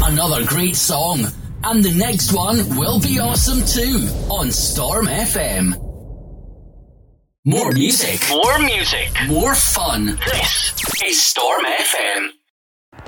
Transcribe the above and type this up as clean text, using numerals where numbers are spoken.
Another great song. And the next one will be awesome too on Storm FM. More music. More music. More fun. This is Storm FM.